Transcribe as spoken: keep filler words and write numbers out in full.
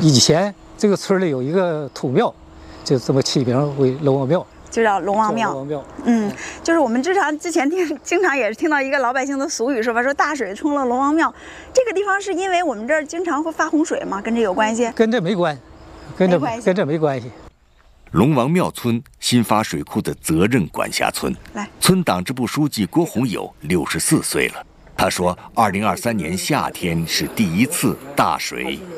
以前这个村里有一个土庙，就这么起名为龙王庙。 就叫龙王庙。 龙王庙， 嗯，就是我们经常之前听，经常也是听到一个老百姓的俗语说法，说大水冲了龙王庙。这个地方是因为我们这儿经常会发洪水吗？跟这有关系？ 跟这没关系，跟这跟这没关系。 龙王庙村新发水库的责任管辖村， 来， 村党支部书记郭洪友六十四岁了。他说，二零二三年夏天是第一次大水。